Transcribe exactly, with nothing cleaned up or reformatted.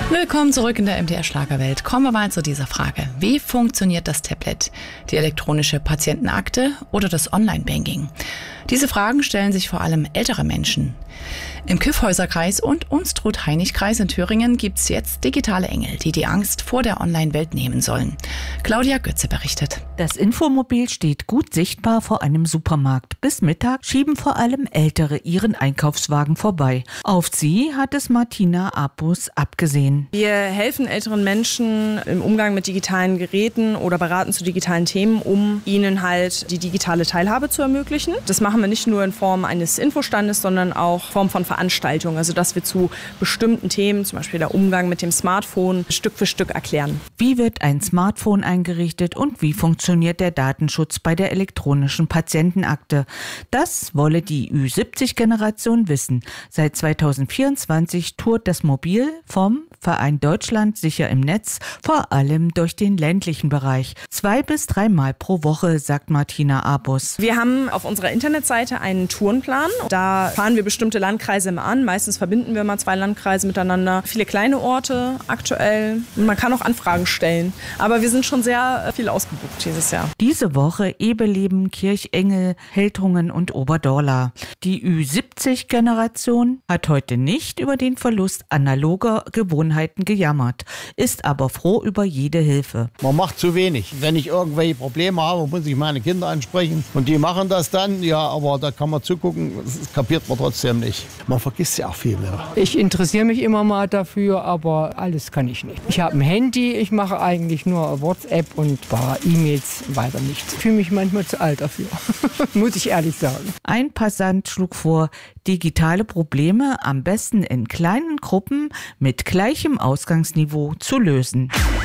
Willkommen zurück in der M D R Schlagerwelt. Kommen wir mal zu dieser Frage. Wie funktioniert das Tablet, die elektronische Patientenakte oder das Online-Banking? Diese Fragen stellen sich vor allem ältere Menschen. Im Kyffhäuserkreis und Unstrut-Heinig-Kreis in Thüringen gibt es jetzt digitale Engel, die die Angst vor der Online-Welt nehmen sollen. Claudia Götze berichtet. Das Infomobil steht gut sichtbar vor einem Supermarkt. Bis Mittag schieben vor allem Ältere ihren Einkaufswagen vorbei. Auf sie hat es Martina Apus abgesehen. Wir helfen älteren Menschen im Umgang mit digitalen Geräten oder beraten zu digitalen Themen, um ihnen halt die digitale Teilhabe zu ermöglichen. Das machen wir nicht nur in Form eines Infostandes, sondern auch in Form von Veranstaltungen. Also dass wir zu bestimmten Themen, zum Beispiel der Umgang mit dem Smartphone, Stück für Stück erklären. Wie wird ein Smartphone eingerichtet und wie funktioniert der Datenschutz bei der elektronischen Patientenakte? Das wolle die Ü siebzig Generation wissen. Seit zweitausendvierundzwanzig tourt das Mobil vom Verein Deutschland sicher im Netz, vor allem durch den ländlichen Bereich. Zwei bis dreimal pro Woche, sagt Martina Apus. Wir haben auf unserer Internetseite einen Tourenplan. Da fahren wir bestimmte Landkreise immer an. Meistens verbinden wir mal zwei Landkreise miteinander. Viele kleine Orte aktuell. Man kann auch Anfragen stellen. Aber wir sind schon sehr viel ausgebucht dieses Jahr. Diese Woche Ebeleben, Kirchengel, Heltungen und Oberdorla. Die Ü siebzig Generation hat heute nicht über den Verlust analoger Gewohnheiten gejammert, ist aber froh über jede Hilfe. Man macht zu wenig. Wenn ich irgendwelche Probleme habe, muss ich meine Kinder ansprechen und die machen das dann, ja, aber da kann man zugucken, das kapiert man trotzdem nicht. Man vergisst ja auch viel mehr. Ich interessiere mich immer mal dafür, aber alles kann ich nicht. Ich habe ein Handy, ich mache eigentlich nur WhatsApp und ein paar E-Mails, weiter nichts. Ich fühle mich manchmal zu alt dafür, muss ich ehrlich sagen. Ein Passant schlug vor, digitale Probleme am besten in kleinen Gruppen mit gleichem Ausgangsniveau zu lösen.